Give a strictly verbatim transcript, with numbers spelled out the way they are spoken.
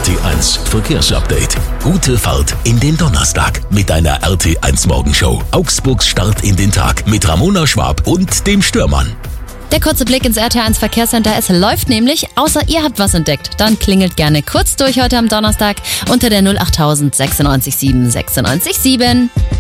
T eins Verkehrsupdate. Gute Fahrt in den Donnerstag mit einer R T eins Morgenshow. Augsburgs Start in den Tag mit Ramona Schwab und dem Stürmann. Der kurze Blick ins R T eins Verkehrscenter. Es läuft nämlich, außer ihr habt was entdeckt. Dann klingelt gerne kurz durch heute am Donnerstag unter der null acht null null sechsundneunzig sieben sechsundneunzig sieben.